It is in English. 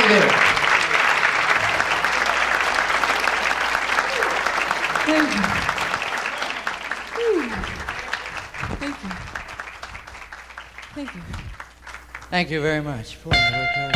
David. Thank you. Thank you. Thank you. Thank you very much. Boy, I worked hard.